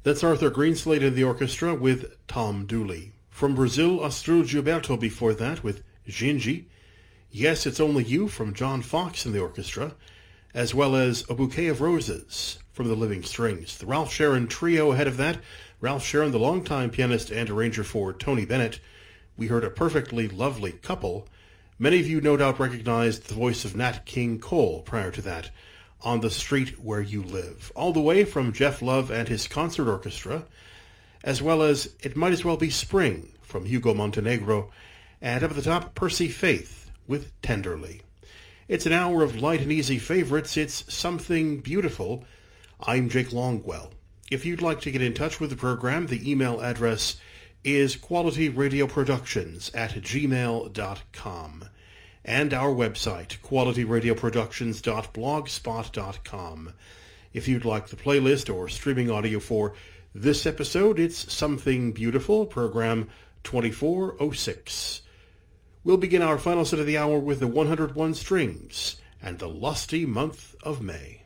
That's Arthur Greenslade and the orchestra with Tom Dooley. From Brazil, Astrud Gilberto before that with Gingy. Yes, It's Only You from John Fox and the orchestra, as well as A Bouquet of Roses from the Living Strings. The Ralph Sharon Trio ahead of that. Ralph Sharon, the longtime pianist and arranger for Tony Bennett. We heard A Perfectly Lovely Couple. Many of you no doubt recognized the voice of Nat King Cole prior to that. On the Street Where You Live, all the way from Jeff Love and his concert orchestra, as well as It Might As Well Be Spring from Hugo Montenegro, and up at the top, Percy Faith with Tenderly. It's an hour of light and easy favorites. It's Something Beautiful. I'm Jake Longwell. If you'd like to get in touch with the program, the email address is qualityradioproductions@gmail.com. And our website, qualityradioproductions.blogspot.com. If you'd like the playlist or streaming audio for this episode, it's Something Beautiful, program 2406. We'll begin our final set of the hour with the 101 Strings and the Lusty Month of May.